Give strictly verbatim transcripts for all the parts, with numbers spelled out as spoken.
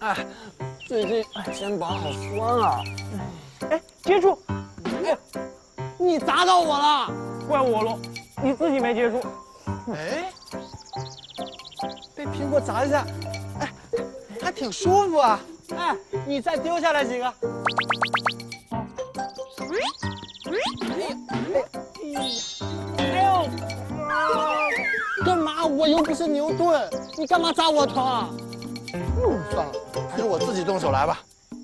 哎，最近肩膀好酸啊！ 哎，接住！ 哎，你砸到我了， 怪我喽，你自己没接住。 哎，被苹果砸一下，哎，还挺舒服啊！哎，你再丢下来几个。哎呦！干嘛？我又不是牛顿，你干嘛砸我疼啊？嗯，算了，还是我自己动手来吧。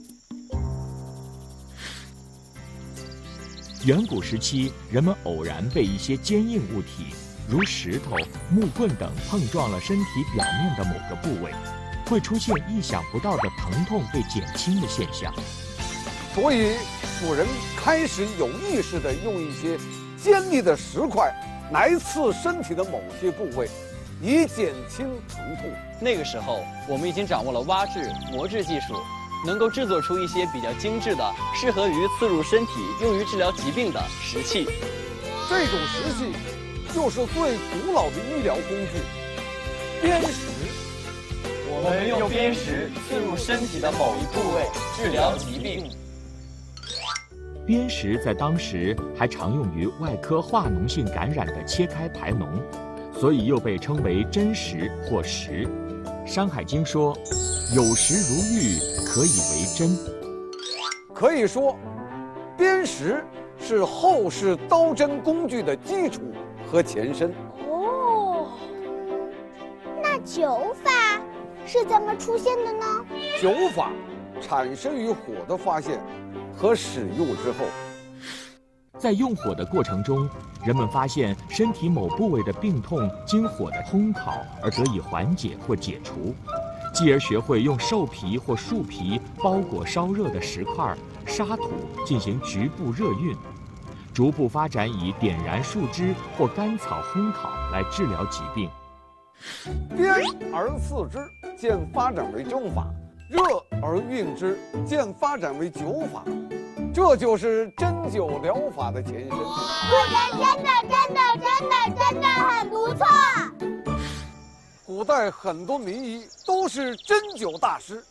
远古时期，人们偶然被一些坚硬物体，如石头、木棍等碰撞了身体表面的某个部位，会出现意想不到的疼痛被减轻的现象。 所以，古人开始有意识地用一些尖利的石块来刺身体的某些部位，以减轻疼痛。 那个时候，我们已经掌握了挖制、磨制技术，能够制作出一些比较精致的、适合于刺入身体、用于治疗疾病的石器。 这种石器就是最古老的医疗工具——砭石。 我们用砭石刺入身体的某一部位，治疗疾病。 砭石在当时还常用于外科化脓性感染的切开排脓，所以又被称为真石或石。《山海经》说：“有石如玉，可以为针。” 可以说，砭石是后世刀针工具的基础和前身。 哦，那灸法是怎么出现的呢？ 灸法产生于火的发现和使用之后。 在用火的过程中，人们发现身体某部位的病痛经火的烘烤而得以缓解或解除，继而学会用兽皮或树皮包裹烧热的石块、沙土进行局部热运，逐步发展以点燃树枝或干草烘烤来治疗疾病。 砭而刺之，渐发展为针法；热而运之，渐发展为灸法。这就是针灸疗法的前身。 古人真的真的真的真的很不错。 古代很多名医都是针灸大师。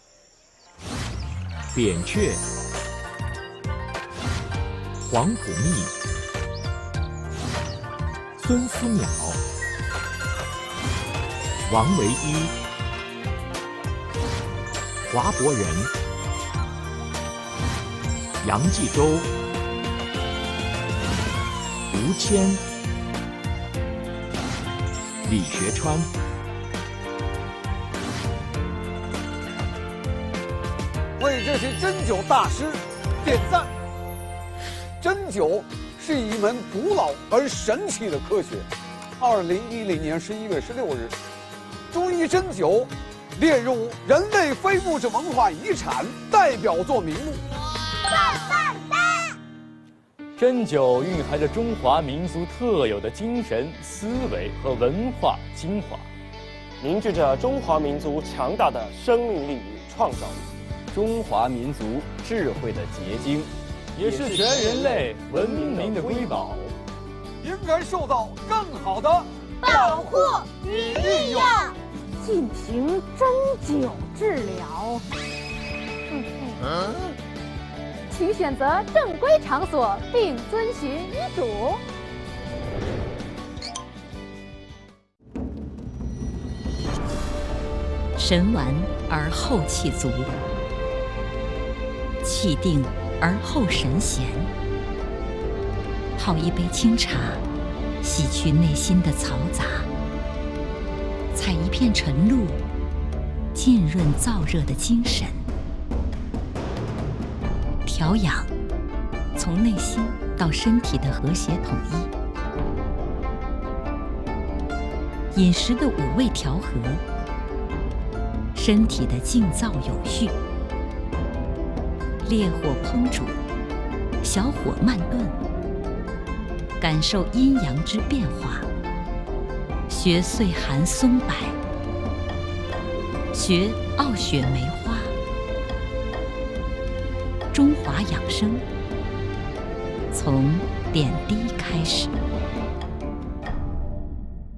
扁鹊、黄甫谧、孙思邈、王维一、华伯仁、杨继周、吴谦、李学川。 为这些针灸大师点赞。针灸是一门古老而神奇的科学。二零一零年十一月十六日，中医针灸列入人类非物质文化遗产代表作名录。 棒棒哒！ 针灸蕴含着中华民族特有的精神、思维和文化精华， 凝聚着中华民族强大的生命力与创造力， 中华民族智慧的结晶， 也是全人类文明的瑰宝， 应该受到更好的保护与利用。 进行针灸治疗。嗯嗯，请选择正规场所并遵循医嘱。 神完而后气足，气定而后神闲。泡一杯清茶，洗去内心的嘈杂；采一片晨露，浸润燥热的精神。调养，从内心到身体的和谐统一；饮食的五味调和，身体的静躁有序。烈火烹煮，小火慢炖，感受阴阳之变化。学岁寒松柏，学傲雪梅花。中华养生，从点滴开始。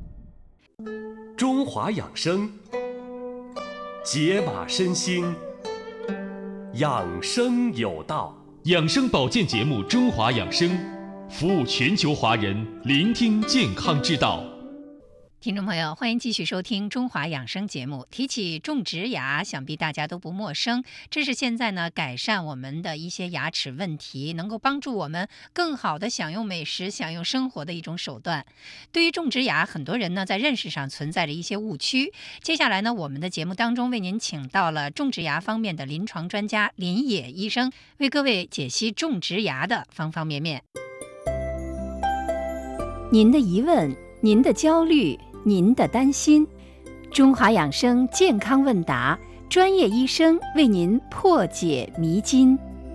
中华养生，解码身心， 养生有道， 养生保健节目《中华养生》，服务全球华人，聆听健康之道。 听众朋友，欢迎继续收听《中华养生》节目。提起种植牙，想必大家都不陌生。这是现在呢改善我们的一些牙齿问题，能够帮助我们更好的享用美食、享用生活的一种手段。对于种植牙，很多人呢在认识上存在着一些误区。接下来呢，我们的节目当中为您请到了种植牙方面的临床专家林野医生，为各位解析种植牙的方方面面。您的疑问，您的焦虑，您的担心，中华养生健康问答，专业医生为您破解迷津。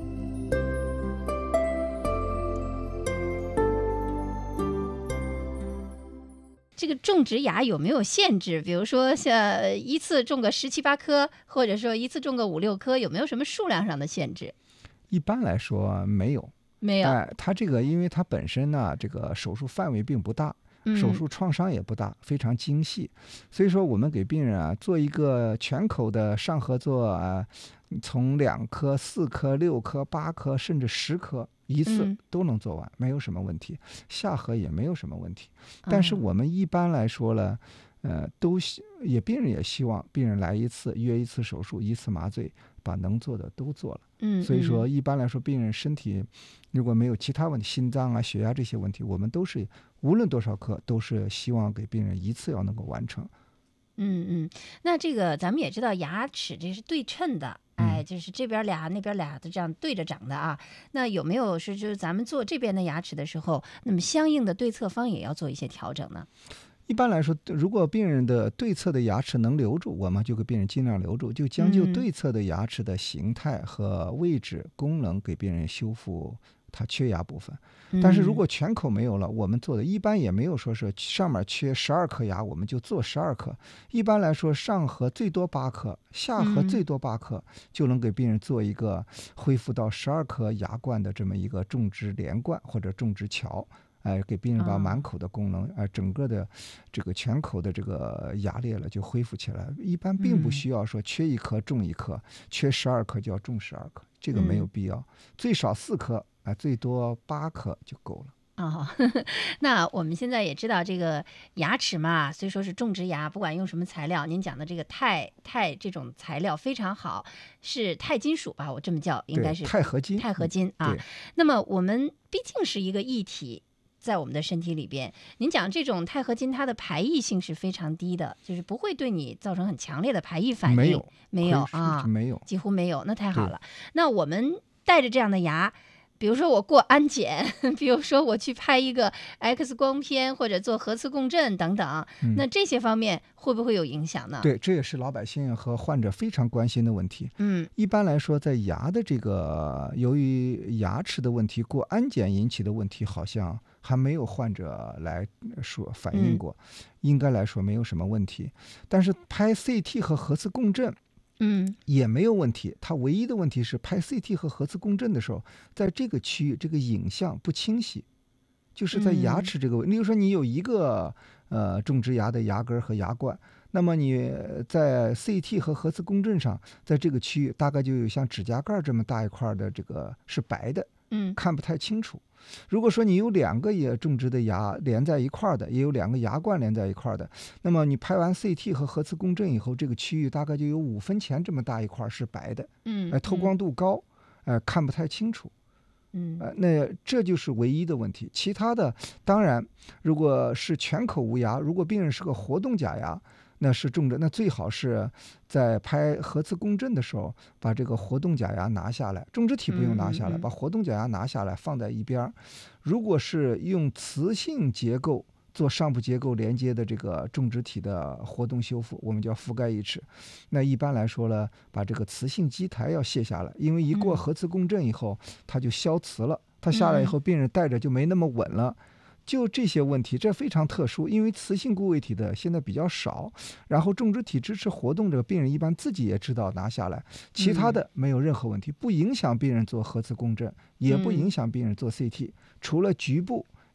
这个种植牙有没有限制？比如说，像一次种个十七八颗，或者说一次种个五六颗，有没有什么数量上的限制？ 一般来说没有， 没有。 哎，它这个因为它本身呢，这个手术范围并不大。手术创伤也不大，非常精细，所以说我们给病人啊做一个全口的上颌做啊，从两颗、四颗、六颗、八颗，甚至十颗一次都能做完，嗯、没有什么问题。下颌也没有什么问题，但是我们一般来说呢，呃，都也病人也希望病人来一次约一次手术，一次麻醉，把能做的都做了。 嗯， 所以说一般来说，病人身体如果没有其他问题，心脏啊、血压这些问题，我们都是无论多少颗，都是希望给病人一次要能够完成。 嗯嗯，那这个咱们也知道，牙齿这是对称的，哎，就是这边俩那边俩的这样对着长的啊。那有没有是就是咱们做这边的牙齿的时候，那么相应的对侧方也要做一些调整呢？ 一般来说，如果病人的对侧的牙齿能留住，我们就给病人尽量留住，就将就对侧的牙齿的形态和位置、功能，给病人修复它缺牙部分。但是如果全口没有了，我们做的一般也没有说是上面缺十二颗牙，我们就做十二颗。一般来说，上颌最多八颗，下颌最多八颗，就能给病人做一个恢复到十二颗牙冠的这么一个种植连冠或者种植桥。哎，给病人把满口的功能，哎、呃，整个的这个全口的这个牙列了就恢复起来。一般并不需要说缺一颗种一颗，缺十二颗就要种十二颗，这个没有必要。嗯、最少四颗，哎、呃，最多八颗就够了。 哦，呵呵，那我们现在也知道这个牙齿嘛，虽说是种植牙，不管用什么材料，您讲的这个钛钛这种材料非常好，是钛金属吧？我这么叫，应该是钛合金。 钛合金啊。那么我们毕竟是一个液体。在我们的身体里边，您讲这种钛合金，它的排异性是非常低的，就是不会对你造成很强烈的排异反应。 没有， 没有啊， 没有， 几乎没有。那太好了。那我们带着这样的牙，比如说我过安检，比如说我去拍一个 X 光片或者做核磁共振等等，嗯、那这些方面会不会有影响呢？ 对，这也是老百姓和患者非常关心的问题。 嗯， 一般来说，在牙的这个由于牙齿的问题过安检引起的问题，好像还没有患者来说反映过，嗯、应该来说没有什么问题。但是拍 C T 和核磁共振， 嗯， 也没有问题。它唯一的问题是拍 C T 和核磁共振的时候，在这个区域这个影像不清晰，就是在牙齿这个位。例如说，你有一个呃种植牙的牙根和牙冠，那么你在 C T 和核磁共振上，在这个区域大概就有像指甲盖这么大一块的这个是白的， 嗯， 看不太清楚。如果说你有两个也种植的牙连在一块的，也有两个牙冠连在一块的，那么你拍完 C T 和核磁共振以后，这个区域大概就有五分钱这么大一块是白的， 嗯， 呃，透光度高，呃，看不太清楚， 嗯， 呃，那这就是唯一的问题。其他的，当然，如果是全口无牙，如果病人是个活动假牙，那是种植，那最好是在拍核磁共振的时候，把这个活动假牙拿下来，种植体不用拿下来， 嗯嗯、 把活动假牙拿下来放在一边。如果是用磁性结构做上部结构连接的这个种植体的活动修复，我们叫覆盖义齿。那一般来说呢，把这个磁性基台要卸下来，因为一过核磁共振以后，嗯、它就消磁了，它下来以后，病人戴着就没那么稳了。就这些问题，这非常特殊，因为磁性固位体的现在比较少，然后种植体支持活动，这个病人一般自己也知道拿下来，其他的没有任何问题，不影响病人做核磁共振，也不影响病人做 C T， 除了局部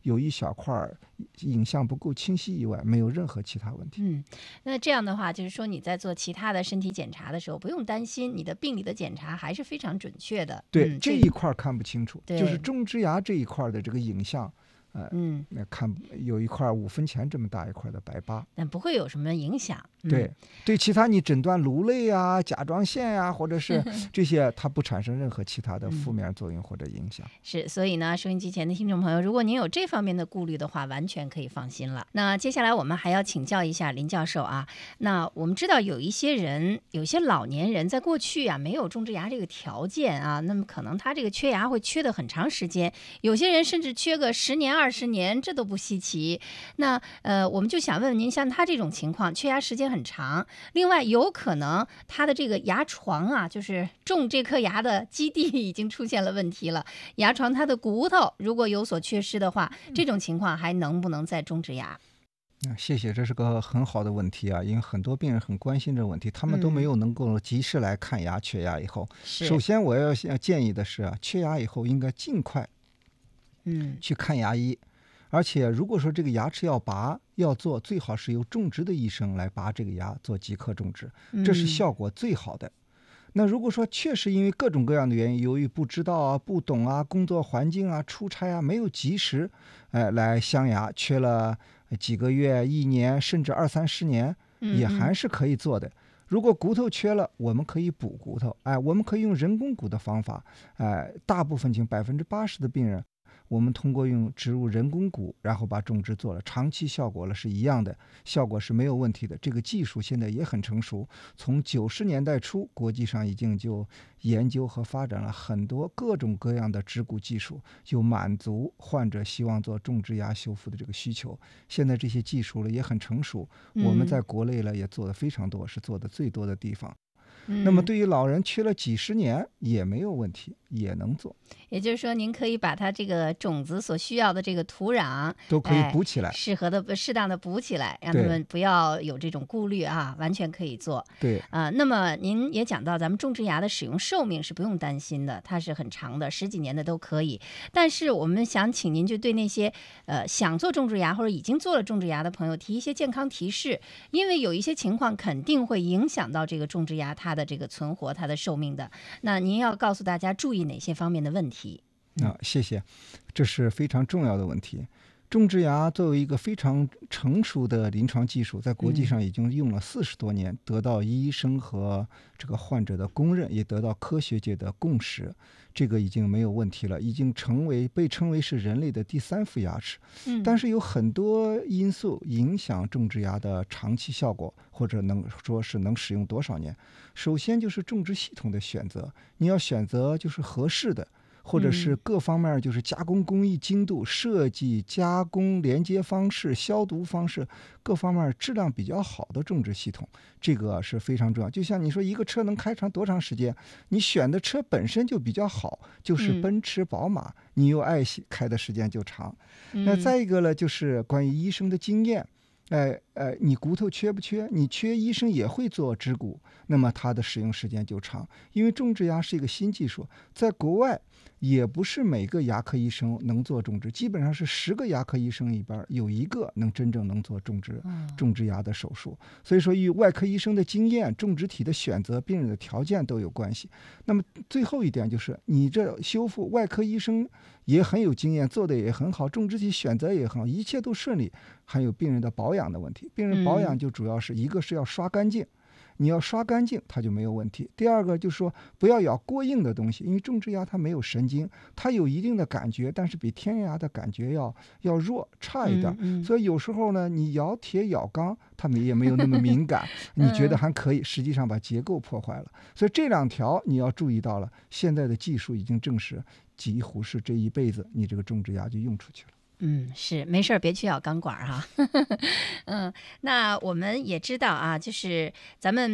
有一小块儿影像不够清晰以外，没有任何其他问题。 嗯，那这样的话，就是说你在做其他的身体检查的时候，不用担心，你的病理的检查还是非常准确的。 对， 嗯、 这一块看不清楚， 对就是种植牙这一块的这个影像。呃， 嗯， 那看有一块五分钱这么大一块的白疤， 但不会有什么影响。嗯、 对，对其他你诊断颅内啊、甲状腺呀、啊，或者是这些，它不产生任何其他的负面作用或者影响。 嗯、是，所以呢，收音机前的听众朋友，如果您有这方面的顾虑的话，完全可以放心了。那接下来我们还要请教一下林教授啊。那我们知道有一些人，有些老年人在过去啊没有种植牙这个条件啊，那么可能他这个缺牙会缺的很长时间，有些人甚至缺个十年。二十年，这都不稀奇。那呃，我们就想问问您，像他这种情况，缺牙时间很长，另外有可能他的这个牙床啊，就是种这颗牙的基地已经出现了问题了，牙床它的骨头如果有所缺失的话，这种情况还能不能再种植牙？ 啊，谢谢，这是个很好的问题啊，因为很多病人很关心这个问题，他们都没有能够及时来看牙。缺牙以后，首先我要建议的是啊，缺牙以后应该尽快。 嗯， 去看牙医，而且如果说这个牙齿要拔要做，最好是由种植的医生来拔这个牙，做即刻种植，这是效果最好的。嗯、那如果说确实因为各种各样的原因，由于不知道啊、不懂啊、工作环境啊、出差啊，没有及时，哎、呃，来镶牙，缺了几个月、一年，甚至二三十年，也还是可以做的。嗯嗯如果骨头缺了，我们可以补骨头，哎，我们可以用人工骨的方法，哎，大部分情百分之八十的病人。我们通过用植入人工骨，然后把种植做了，长期效果了是一样的，效果是没有问题的。这个技术现在也很成熟，从九十年代初，国际上已经就研究和发展了很多各种各样的植骨技术，就满足患者希望做种植牙修复的这个需求。现在这些技术了也很成熟，我们在国内呢也做的非常多，是做的最多的地方。 嗯、 那么对于老人缺了几十年也没有问题，也能做。 也就是说，您可以把它这个种子所需要的这个土壤都可以补起来， 哎、适合的、适当的补起来，让他们不要有这种顾虑啊，完全可以做。 对啊、呃，那么您也讲到，咱们种植牙的使用寿命是不用担心的，它是很长的，十几年的都可以。但是我们想请您就对那些呃想做种植牙或者已经做了种植牙的朋友提一些健康提示，因为有一些情况肯定会影响到这个种植牙它的这个存活、它的寿命的。那您要告诉大家注意哪些方面的问题？ 啊，谢谢，这是非常重要的问题。种植牙作为一个非常成熟的临床技术，在国际上已经用了四十多年，得到医生和这个患者的公认，也得到科学界的共识，这个已经没有问题了，已经成为被称为是人类的第三副牙齿。 嗯， 但是有很多因素影响种植牙的长期效果，或者能说是能使用多少年。首先就是种植系统的选择，你要选择就是合适的。或者是各方面就是加工工艺精度、设计、加工、连接方式、消毒方式各方面质量比较好的种植系统，这个是非常重要。就像你说一个车能开长多长时间，你选的车本身就比较好，就是奔驰、宝马，嗯、你又爱惜开的时间就长。嗯、那再一个呢，就是关于医生的经验。呃呃，你骨头缺不缺？你缺，医生也会做植骨，那么它的使用时间就长。因为种植牙是一个新技术，在国外也不是每个牙科医生能做种植，基本上是十个牙科医生里边有一个能真正能做种植种植牙的手术。所以说，与外科医生的经验、种植体的选择、病人的条件都有关系。那么最后一点就是，你这修复，外科医生也很有经验，做的也很好，种植体选择也很好，一切都顺利。还有病人的保养的问题，病人保养就主要是一个是要刷干净，你要刷干净它就没有问题。第二个就是说不要咬过硬的东西，因为种植牙它没有神经，它有一定的感觉，但是比天然牙的感觉要要弱差一点。 嗯嗯、 所以有时候呢，你咬铁咬钢，它们也没有那么敏感，你觉得还可以，实际上把结构破坏了。所以这两条你要注意到了，现在的技术已经证实，几乎是这一辈子你这个种植牙就用出去了。 嗯，是，没事儿别去咬钢管哈。嗯，那我们也知道啊，就是咱们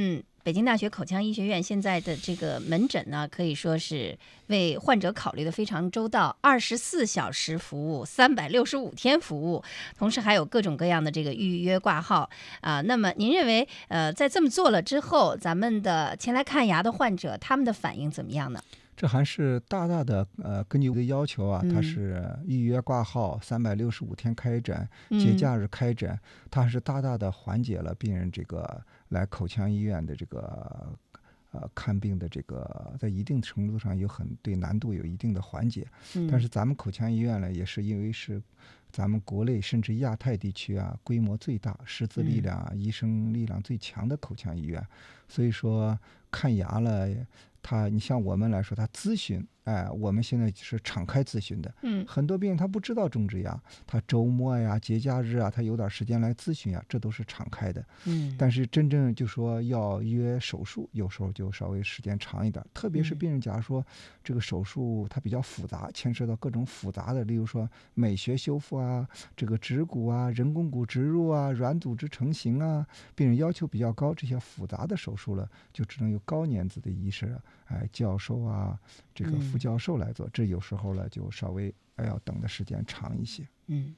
北京大学口腔医学院现在的这个门诊呢，可以说是为患者考虑的非常周到，二十四小时服务，三百六十五天服务，同时还有各种各样的这个预约挂号啊。那么您认为，呃，在这么做了之后，咱们的前来看牙的患者，他们的反应怎么样呢？ 这还是大大的呃，根据我的要求啊， 嗯、 它是预约挂号，三百六十五天开诊， 嗯、 节假日开诊，它还是大大的缓解了病人这个来口腔医院的这个呃看病的这个，在一定程度上有很对难度有一定的缓解。 嗯、 但是咱们口腔医院呢，也是因为是咱们国内甚至亚太地区啊规模最大、师资力量、啊嗯、医生力量最强的口腔医院，所以说看牙了。他，你像我们来说，他咨询，哎，我们现在是敞开咨询的。 嗯， 很多病人他不知道种植牙，他周末呀、节假日啊，他有点时间来咨询啊，这都是敞开的。 嗯， 但是真正就说要约手术，有时候就稍微时间长一点。特别是病人，假如说这个手术它比较复杂，牵涉到各种复杂的，例如说美学修复啊，这个植骨啊、人工骨植入啊、软组织成型啊，病人要求比较高，这些复杂的手术了，就只能由高年资的医师啊。哎，教授啊，这个副教授来做，嗯、这有时候呢就稍微哎要等的时间长一些。 嗯。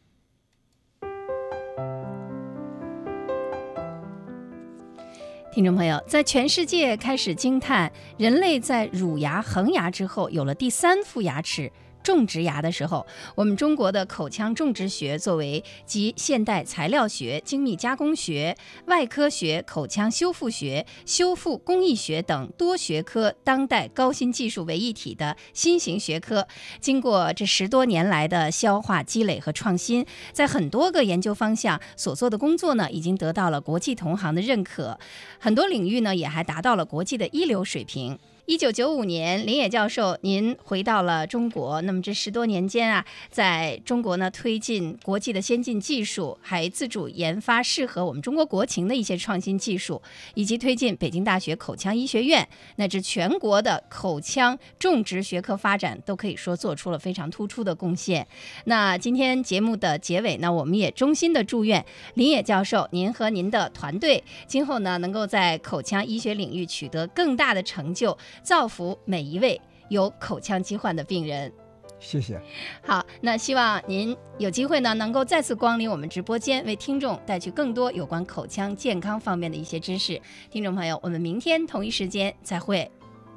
听众朋友，在全世界开始惊叹人类在乳牙、恒牙之后有了第三副牙齿。种植牙的时候，我们中国的口腔种植学作为集现代材料学、精密加工学、外科学、口腔修复学、修复工艺学等多学科当代高新技术为一体的新型学科，经过这十多年来的消化积累和创新，在很多个研究方向所做的工作呢，已经得到了国际同行的认可，很多领域呢也还达到了国际的一流水平。一九九五年，林野教授，您回到了中国。那么这十多年间啊，在中国呢推进国际的先进技术，还自主研发适合我们中国国情的一些创新技术，以及推进北京大学口腔医学院乃至全国的口腔种植学科发展，都可以说做出了非常突出的贡献。那今天节目的结尾呢，我们也衷心的祝愿林野教授，您和您的团队今后呢，能够在口腔医学领域取得更大的成就。造福每一位有口腔疾患的病人。 谢谢。 好，那希望您有机会呢，能够再次光临我们直播间，为听众带去更多有关口腔健康方面的一些知识。听众朋友，我们明天同一时间再会。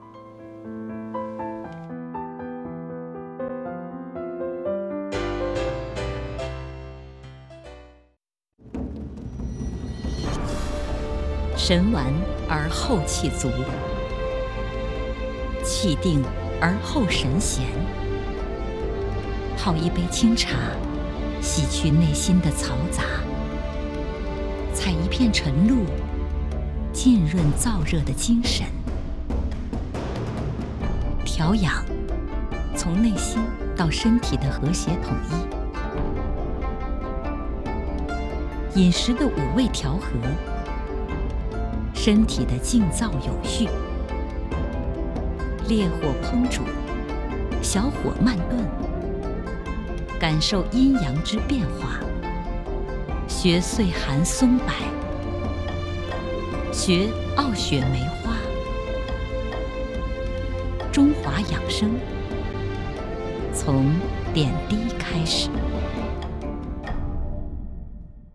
神完而后气足，气定而后神闲。泡一杯清茶，洗去内心的嘈杂；采一片晨露，浸润燥热的精神。调养，从内心到身体的和谐统一。饮食的五味调和，身体的静躁有序。烈火烹煮，小火慢炖，感受阴阳之变化。学岁寒松柏，学傲雪梅花。中华养生，从点滴开始。